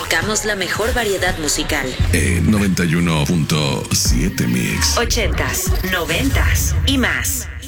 buscamos la mejor variedad musical. 91.7 Mix. 80s, 90s y más.